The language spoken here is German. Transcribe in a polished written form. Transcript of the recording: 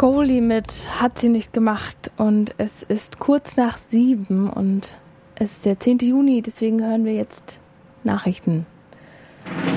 Goalie mit Hat sie nicht gemacht und es ist kurz nach 7 und es ist der 10. Juni, deswegen hören wir jetzt Nachrichten.